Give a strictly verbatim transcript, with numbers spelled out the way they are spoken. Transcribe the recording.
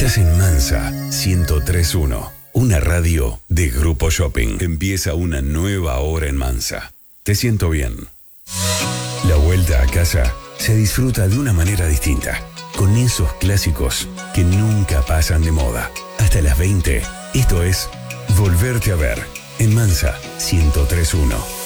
Estás en Mansa ciento tres punto uno, una radio de Grupo Shopping. Empieza una nueva hora en Mansa. Te siento bien. La vuelta a casa se disfruta de una manera distinta, con esos clásicos que nunca pasan de moda. Hasta las veinte, esto es Volverte a ver en Mansa ciento tres punto uno.